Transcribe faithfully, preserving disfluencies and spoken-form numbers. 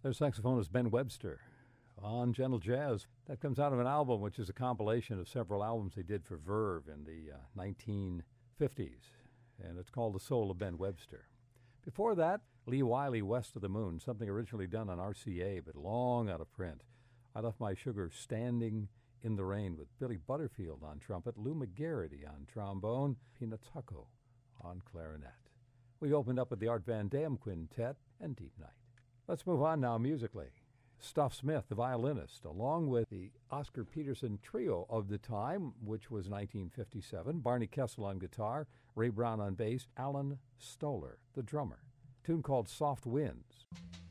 There's saxophonist Ben Webster on Gentle Jazz. That comes out of an album which is a compilation of several albums they did for Verve in the uh, nineteen fifties, and it's called The Soul of Ben Webster. Before that, Lee Wiley, West of the Moon, something originally done on R C A but long out of print. I Left My Sugar Standing in the Rain with Billy Butterfield on trumpet, Lou McGarity on trombone, Pina Tucco on clarinet. We opened up with the Art Van Dam Quintet and Deep Night. Let's move on now musically. Stuff Smith, the violinist, along with the Oscar Peterson trio of the time, which was nineteen fifty-seven, Barney Kessel on guitar, Ray Brown on bass, Alan Stoller, the drummer. A tune called Soft Winds.